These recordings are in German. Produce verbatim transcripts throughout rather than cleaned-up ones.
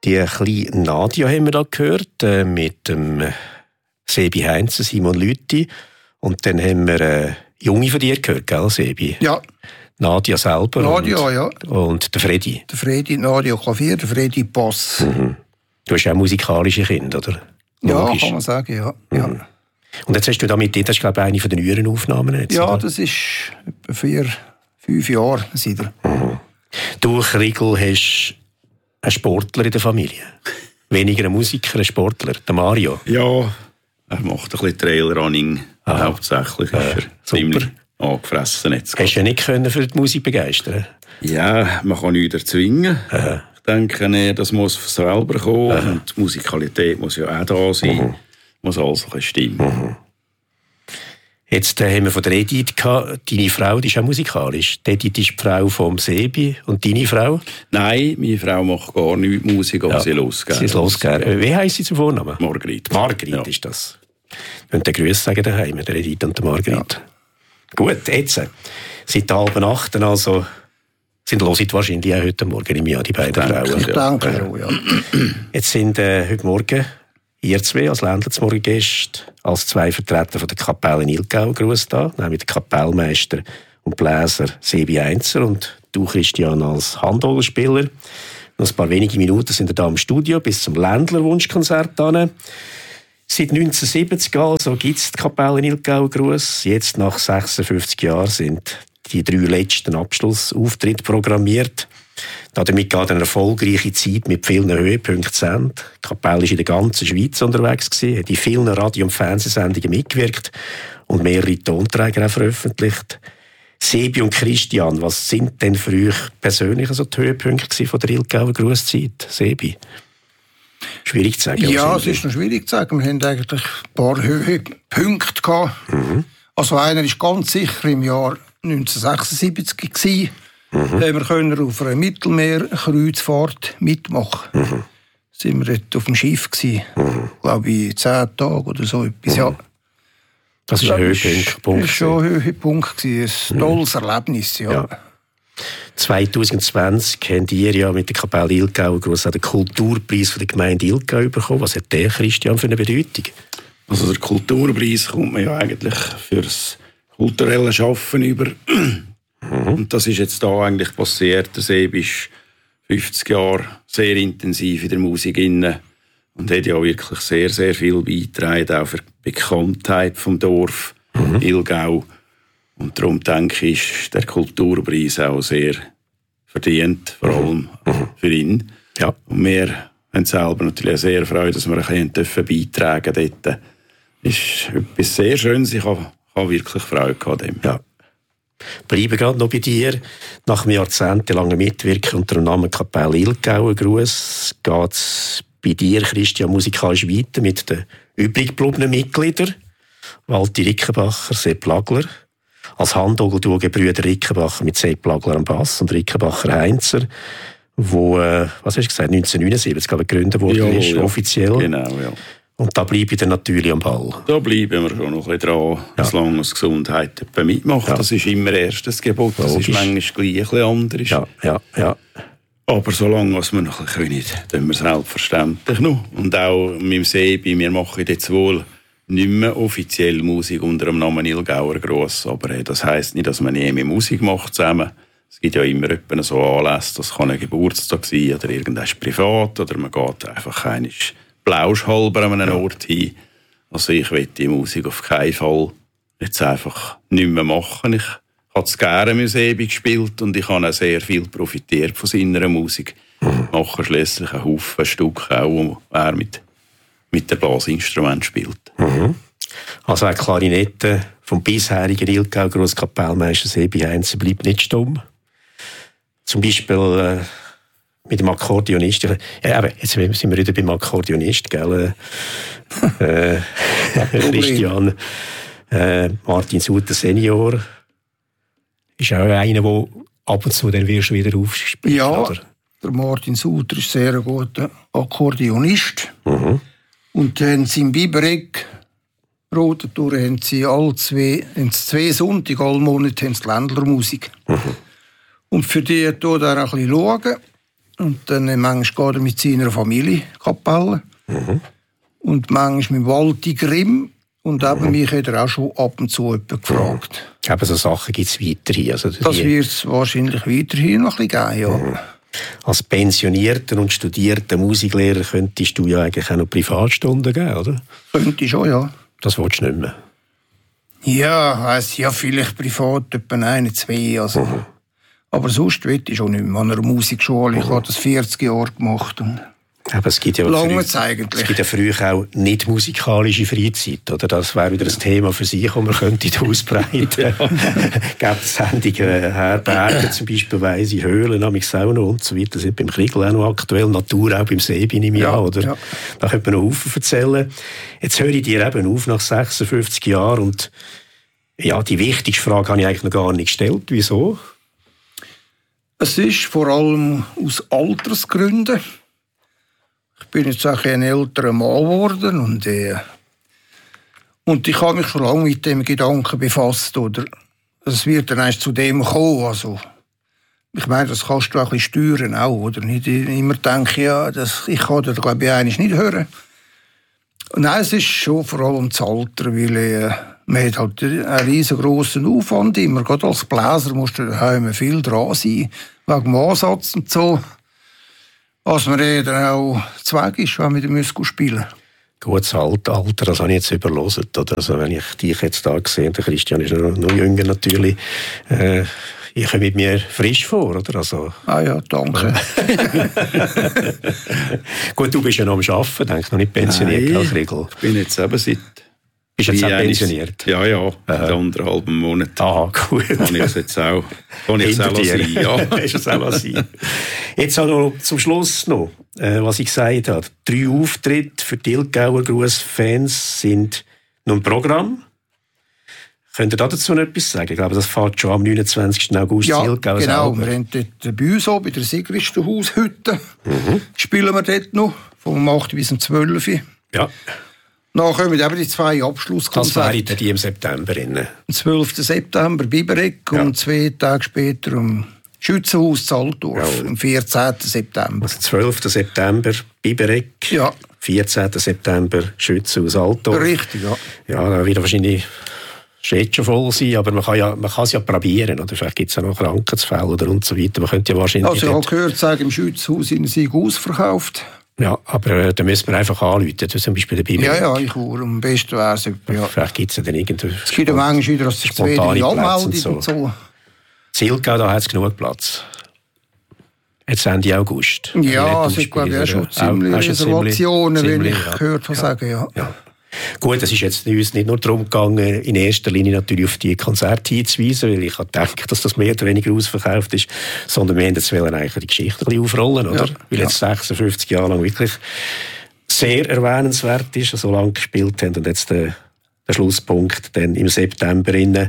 Die kleine Nadia haben wir da gehört, äh, mit dem Sebi Heinz, Simon Lüthi. Und dann haben wir eine äh, Junge von dir gehört, gell, Sebi? Ja. Nadia selber. Nadia, und, ja. Und der Fredi. Der Fredi, Nadia Klavier, der Fredi Bass. Mhm. Du hast auch musikalische Kinder, oder? Ja, kann man sagen, ja. Mhm. ja. Und jetzt hast du damit, das ist glaube ich eine von den neueren Aufnahmen jetzt, ja, oder? Das ist etwa vier, fünf Jahre seither. Mhm. Du, Kriegel, hast einen Sportler in der Familie. Weniger ein Musiker, ein Sportler, der Mario. Ja, er macht ein bisschen Trailrunning. Ah. Hauptsächlich äh, ist er super. ziemlich angefressen. Jetzt hast du ja nicht können für die Musik begeistern? Ja, man kann nichts erzwingen. Aha. Ich denke, das muss von selber kommen. Aha. Und die Musikalität muss ja auch da sein. Mhm. Muss alles ein bisschen stimmen. Mhm. Jetzt äh, haben wir von der Edith gehabt. Deine Frau, die ist auch musikalisch. Die Edith ist die Frau vom Sebi. Und deine Frau? Nein, meine Frau macht gar nichts Musik, aber ja, sie losgehen. Sie ist losgehen. Wie heisst sie zum Vornamen? Margrit. Margrit ja. Ist das. Und den Grüß sagen daheim, der Edith und der Margrit. Ja. Gut, jetzt. Seit halb acht, also sind losit wahrscheinlich auch heute Morgen im Jahr die beiden ich Frauen. Ich denke ja. ja. Jetzt sind äh, heute Morgen ihr zwei als Ländler zum Morgengäste, als zwei Vertreter von der Kapelle in Ilgau Gruß da, nämlich der Kapellmeister und Bläser Sebi Heinzer und du, Christian, als Handorgelspieler. Noch ein paar wenige Minuten sind wir da im Studio bis zum Ländler-Wunschkonzert hin. Seit neunzehnhundertsiebzig also gibt es die Kapelle in Ilgau Gruß. Jetzt, nach sechsundfünfzig Jahren, sind die drei letzten Abschlussauftritte programmiert. Damit geht eine erfolgreiche Zeit mit vielen Höhepunkten zu Ende. Die Kapelle war in der ganzen Schweiz unterwegs, hat in vielen Radio- und Fernsehsendungen mitgewirkt und mehrere Tonträger auch veröffentlicht. Sebi und Christian, was sind denn für euch persönlich also die Höhepunkte von der Ilgauer Grusszeit? Sebi? Schwierig zu sagen. Ja, es ist noch schwierig zu sagen. Wir hatten eigentlich ein paar Höhepunkte gehabt. Mhm. Also einer war ganz sicher im Jahr neunzehnhundertsechsundsiebzig gewesen. Mhm. Da wir können auf einer Mittelmeerkreuzfahrt mitmachen. Mhm. Sind wir dort auf dem Schiff gewesen. Mhm. Glaube ich, zehn Tage oder so etwas. Mhm. Ja. Das ist ein Höhepunkt. Das war schon ein Höhepunkt. Ein mhm. tolles Erlebnis, ja. ja. zwanzig zwanzig habt ihr ja mit der Kapelle Ilgau den Kulturpreis von der Gemeinde Ilgau bekommen. Was hat der, Christian, für eine Bedeutung? Also der Kulturpreis kommt man ja eigentlich für das kulturelle Schaffen über. Mhm. Und das ist jetzt da eigentlich passiert. Der Sebi ist fünfzig Jahre sehr intensiv in der Musik inne und hat ja wirklich sehr, sehr viel beigetragen, auch für die Bekanntheit vom Dorf mhm. Ilgau. Und darum denke ich, ist der Kulturpreis auch sehr verdient, vor allem mhm. für ihn. Ja. Und wir haben selber natürlich sehr Freude, dass wir ein bisschen beitragen dürfen. Das ist etwas sehr Schönes. Ich habe, habe wirklich Freude an dem. Ja. Bleibe gerade noch bei dir. Nach einem jahrzehntelangen Mitwirken unter dem Namen Kapelle Ilgau Gruß geht es bei dir, Christian, musikalisch weiter mit den übrig gebliebenen Mitgliedern. Walti Rickenbacher, Sepp Lagler. Als Handorgelduo Brüder Rickenbacher mit Sepp Lagler am Bass und Rickenbacher Heinzer, wo, äh, was hast du gesagt, neunzehnhundertneunundsiebzig glaube ich, gegründet worden ja, ist, ja. offiziell. Genau, ja. Und da bleibe ich dann natürlich am Ball. Da bleiben wir schon noch ein bisschen dran, ja. solange es Gesundheit mitmacht. Ja. Das ist immer erstes Gebot, das Logisch. Ist manchmal gleich ein bisschen anders. Ja, ja, ja. Aber solange wir noch ein bisschen können, tun wir es selbstverständlich noch. Und auch mit dem Sebi, wir machen jetzt wohl nicht mehr offiziell Musik unter dem Namen Ilgauer Gruß. Aber das heisst nicht, dass man nie mehr Musik macht zusammen. Es gibt ja immer so Anlässe, das kann ein Geburtstag sein oder irgendwas privat oder man geht einfach einmal blauschhalber an einem Ort hin. Also ich will die Musik auf keinen Fall jetzt einfach nicht mehr machen. Ich habe es gerne mit Sebi gespielt und ich habe auch sehr viel profitiert von seiner Musik. Mhm. Ich mache schliesslich einen Haufen Stück auch, wo er mit, mit dem Blasinstrument spielt. Mhm. Also eine Klarinette vom bisherigen Ilgau Grosskapellmeister Sebi Heinzer bleibt nicht stumm. Zum Beispiel äh, mit dem Akkordeonist. Ja, aber jetzt sind wir wieder beim Akkordeonist, gell? äh, Christian äh, Martin Suter Senior ist auch einer, der ab und zu dann wirst du wieder aufspielen. Ja, oder? Der Martin Suter ist sehr guter Akkordeonist. Mhm. Und dann sind Bibereg, Rotentour, haben sie alle zwei, haben sie zwei Sonntage, alle Monate haben sie Ländlermusik. Mhm. Und für die tut er ein bisschen schauen. Und dann äh, manchmal geht er mit seiner Familie Kapelle. Mhm. Und manchmal mit Walti Grimm. Und eben mhm. mich hat er auch schon ab und zu jemand gefragt. Mhm. Aber so Sachen gibt es weiterhin. Also das wird es wahrscheinlich weiterhin noch ein bisschen geben, ja. Mhm. Als pensionierter und studierter Musiklehrer könntest du ja eigentlich auch noch Privatstunden geben, oder? Könnte ich schon, ja. Das willst du nicht mehr? Ja, weiss, ja, vielleicht privat etwa ein, zwei. Also. Mhm. Aber sonst will ich schon nicht mehr. An einer Musikschule, mhm. ich habe das vierzig Jahre gemacht. Und aber es gibt ja lange früh, eigentlich. Es gibt ja früher auch nicht musikalische Freizeit, oder? Das wäre wieder ein Thema für sich, das man könnte ausbreiten. Es gibt Sendungen, Herbergen zum Beispiel, Weise Höhlen, nämlich auch noch und so weiter. Das sind beim Kriegel auch noch aktuell, Natur auch beim Sebi im Jahr, oder? Ja. Da könnte man noch Haufen erzählen. Jetzt höre ich dir eben auf nach sechsundfünfzig Jahren und ja, die wichtigste Frage habe ich eigentlich noch gar nicht gestellt. Wieso? Es ist vor allem aus Altersgründen. Ich bin jetzt auch ein älterer Mann geworden und, äh, und ich habe mich schon lange mit dem Gedanken befasst. Oder es wird dann erst zu dem kommen. Also, ich meine, das kannst du auch ein bisschen steuern. Auch, oder? Nicht immer denken, ja, das, ich kann das, glaube ich, eigentlich nicht hören. Nein, es ist schon vor allem das Alter, weil äh, man hat halt einen riesengroßen Aufwand immer. Gerade als Bläser musst du daheim viel dran sein, wegen dem Ansatz und so. Was mir dann auch zweig ist, wenn wir den Muskel spielen. Gutes Alter, das habe ich jetzt überlosen. Oder? Also, wenn ich dich jetzt da sehe, der Christian ist noch, noch jünger natürlich, äh, ich komme mit mir frisch vor, oder? Also, ah ja, danke. Gut, du bist ja noch am Arbeiten, denke noch nicht pensioniert, Nein, als Regel. Ich bin jetzt eben seit... Bist du jetzt auch pensioniert? Ja, ja, seit anderthalb Monaten. Ah, gut. Kann ich es jetzt auch, kann ich es auch sein, ja. Ist es auch sein. Jetzt noch zum Schluss noch, äh, was ich gesagt habe. Drei Auftritte für die Ilgauer Gruß-Fans sind noch im Programm. Könnt ihr dazu noch etwas sagen? Ich glaube, das fährt schon am neunundzwanzigsten August ja, in Ilgau. Genau, wir haben dort bei uns auch, bei der Sigristenhaushütte. Mhm. Spielen wir dort noch, vom acht bis zum zwölf. Ja. Dann kommen eben die zwei Abschlusskonzerte. Das wäre die im September. Am zwölften September Bibereg ja. und zwei Tage später im Schützenhaus Zaltdorf, ja. am vierzehnten September. Also zwölften September Bibereg, ja. vierzehnten September Schützenhaus Altdorf. Richtig, ja. Ja, da wird wahrscheinlich schon voll sein, aber man kann ja, man kann es ja probieren. Oder vielleicht gibt es ja noch Krankheitsfälle oder und so weiter. Man könnte ja wahrscheinlich also ich habe gehört, sagen, im Schützenhaus sind sie ausverkauft. Ja, aber äh, da müssen wir einfach anrufen, zum Beispiel der Bibel. Ja, ja, ich würde am besten wäre es. Ja. Vielleicht gibt es ja dann irgendwie... Es gibt ja manchmal wieder, dass sich zwei anmelden und so. Und so. Zilgau, da hat es genug Platz. Jetzt Ende August. Ja, also ich glaube, ja schon ziemlich Reservationen, wenn ich ja. gehört habe, ja. sagen, ja. ja. Gut, es ist jetzt uns nicht nur darum gegangen, in erster Linie natürlich auf die Konzerte hinzuweisen, weil ich denke, dass das mehr oder weniger ausverkauft ist, sondern wir wollen eigentlich die Geschichte ein bisschen aufrollen, oder? Ja, weil jetzt ja. sechsundfünfzig Jahre lang wirklich sehr erwähnenswert ist, so lange gespielt haben und jetzt der, der Schlusspunkt dann im September. Einen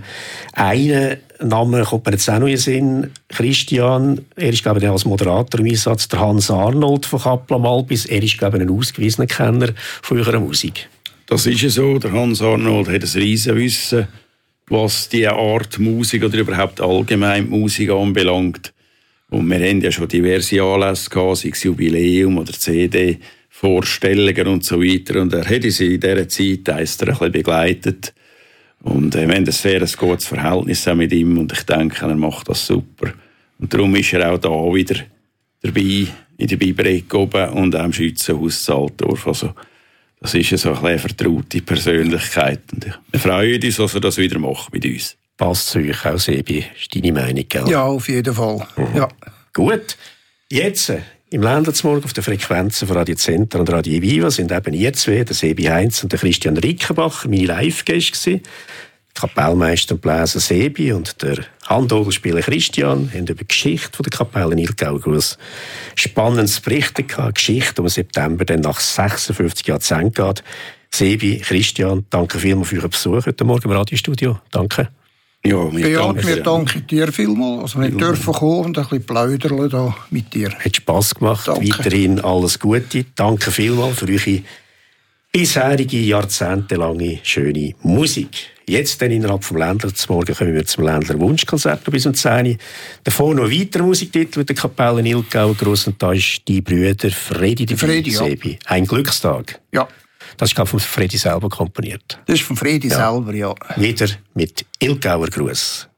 Namen kommt mir jetzt auch noch in den Sinn, Christian, er ist glaube ich als Moderator im Einsatz, der Hans Arnold von Kappel Malbis, er ist glaube ich ein ausgewiesener Kenner von eurer Musik. Das ist ja so. Der Hans Arnold hat ein Riesenwissen, was diese Art Musik oder überhaupt allgemein Musik anbelangt. Und wir haben ja schon diverse Anlässe gehabt, sei es Jubiläum oder C D-Vorstellungen und so weiter. Und er hat uns in dieser Zeit ein bisschen begleitet. Und wir haben ein sehr gutes Verhältnis mit ihm. Und ich denke, er macht das super. Und darum ist er auch da wieder dabei, in der Bibereg oben und auch im Schützenhaus Zaltdorf. Also, das ist ja so eine vertraute Persönlichkeit. Und wir freuen uns, dass er das wieder macht mit uns. Passt zu euch auch, Sebi? Ist deine Meinung, gell? Ja, auf jeden Fall. Mhm. Ja. Gut. Jetzt, im Ländlersmorgen auf den Frequenzen von Radio Center und Radio Viva sind eben ihr zwei, der Sebi Heinz und der Christian Rickenbacher, meine Live-Gäste. Kapellmeister und Bläser Sebi und der Handorgelspieler Christian haben über die Geschichte der Kapelle in Ilgau Gruß spannendes berichten gehabt. Geschichte, die im September dann nach sechsundfünfzig Jahren zu Ende geht. Sebi, Christian, danke vielmals für euren Besuch heute Morgen im Radiostudio. Danke. Ja, wir ja, danken, wir danken dir vielmals. Also wir dürfen kommen und ein bisschen plaudern da mit dir. Hat Spass gemacht. Danke. Weiterhin alles Gute. Danke vielmals für eure bisherige, jahrzehntelange schöne Musik. Jetzt dann innerhalb vom Ländler zum Morgen kommen wir zum Ländler Wunschkonzert bis um zehn Uhr. Davor noch ein weiterer Musiktitel mit der Kapelle Nilgau gross, und da ist die Brüder Fredi dabei. Fredi, ja. Sebi. Ein Glückstag. Ja. Das ist gerade von Fredi selber komponiert. Das ist von Fredi Ja. selber, ja. Wieder mit Ilgauer Gruß.